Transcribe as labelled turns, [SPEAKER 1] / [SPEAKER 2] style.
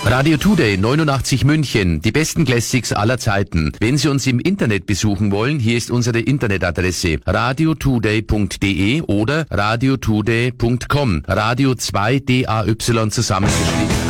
[SPEAKER 1] Radio Today 89 München, die besten Classics aller Zeiten. Wenn Sie uns im Internet besuchen wollen, hier ist unsere Internetadresse radiotoday.de oder radiotoday.com. Radio 2 DAY zusammengeschrieben.